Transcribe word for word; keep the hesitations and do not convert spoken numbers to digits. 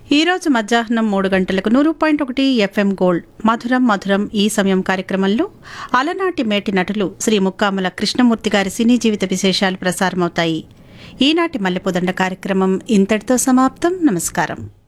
ఈరోజు మధ్యాహ్నం మూడు గంటలకు నూరు పాయింట్ ఒకటి ఎఫ్ఎం గోల్డ్ మధురం మధురం ఈ సమయం కార్యక్రమంలో అలనాటి మేటి నటులు శ్రీ ముక్కాముల కృష్ణమూర్తి గారి సినీ జీవిత విశేషాలు ప్రసారమవుతాయి. ఈనాటి మల్లెపూదండ కార్యక్రమం ఇంతటితో సమాప్తం. నమస్కారం.